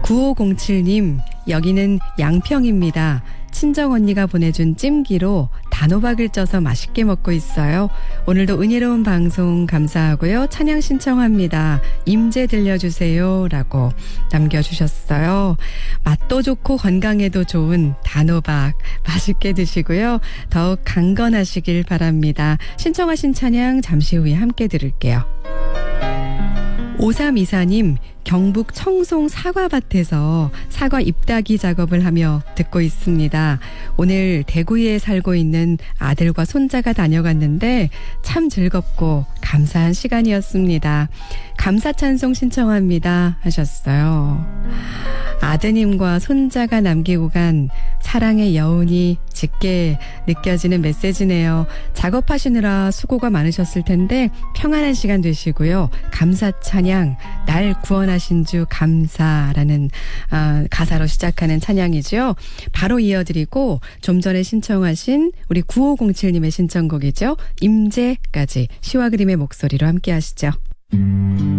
9507님, 여기는 양평입니다. 친정언니가 보내준 찜기로 단호박을 쪄서 맛있게 먹고 있어요. 오늘도 은혜로운 방송 감사하고요. 찬양 신청합니다. 임재 들려주세요. 라고 남겨주셨어요. 맛도 좋고 건강에도 좋은 단호박 맛있게 드시고요. 더욱 강건하시길 바랍니다. 신청하신 찬양 잠시 후에 함께 들을게요. 5324님, 경북 청송 사과밭에서 사과 잎따기 작업을 하며 듣고 있습니다. 오늘 대구에 살고 있는 아들과 손자가 다녀갔는데 참 즐겁고 감사한 시간이었습니다. 감사 찬송 신청합니다 하셨어요. 아드님과 손자가 남기고 간 사랑의 여운이 짙게 느껴지는 메시지네요. 작업하시느라 수고가 많으셨을 텐데 평안한 시간 되시고요. 감사 찬양, 날 구원하신 주 감사라는 가사로 시작하는 찬양이죠. 바로 이어드리고 좀 전에 신청하신 우리 9507님의 신청곡이죠. 임재까지 시와 그림의 목소리로 함께 하시죠.